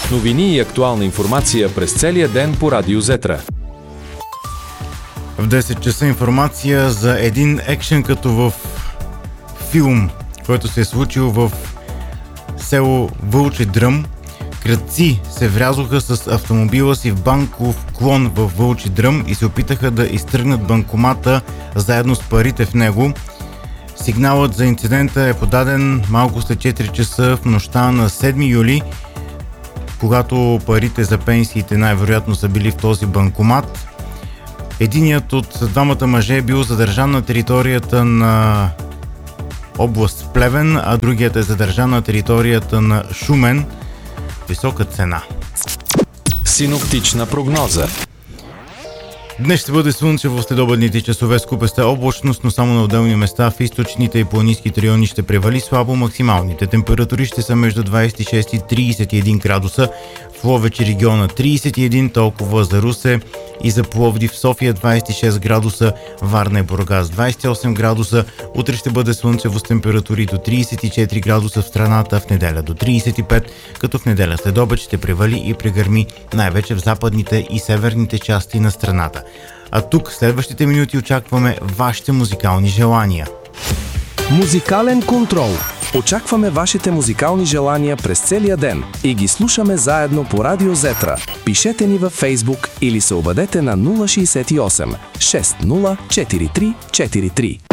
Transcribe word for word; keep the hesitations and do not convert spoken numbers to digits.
Новини и актуална информация през целия ден по Радио Зетра. В десет часа информация за един екшен като в филм, който се е случил в село Вълчи дръм. Крадци се врязоха с автомобила си в банков клон в Вълчи дръм и се опитаха да изтръгнат банкомата заедно с парите в него. Сигналът за инцидента е подаден малко след четири часа в нощта на седми юли, когато парите за пенсиите най-вероятно са били в този банкомат. Единият от двамата мъже е бил задържан на територията на област Плевен, а другият е задържан на територията на Шумен. Висока цена. Синоптична прогноза. Днес ще бъде слънчево в следобедните часове с купеста облачност, но само на отделни места в източните и планинските райони ще превали слабо. Максималните температури ще са между двадесет и шест и тридесет и един градуса. В Ловеч и региона тридесет и един, толкова за Русе и за Пловдив. В София двадесет и шест градуса, Варна и Бургас двадесет и осем градуса. Утре ще бъде слънчево с температури до тридесет и четири градуса в страната, в неделя до тридесет и пет, като в неделя след обед ще превали и прегърми най-вече в западните и северните части на страната. А тук следващите минути очакваме вашите музикални желания. Музикален контрол. Очакваме вашите музикални желания през целия ден и ги слушаме заедно по Радио Зетра. Пишете ни във Фейсбук или се обадете на нула шестдесет и осем шестдесет четиридесет и три четиридесет и три.